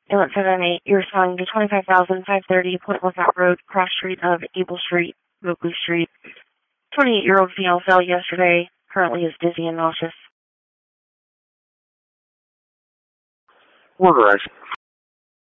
Ambulance 798, you're responding to 25,530 Point Lookout Road, cross street of Able Street, Oakley Street. 28-year-old female fell yesterday, currently is dizzy and nauseous. Order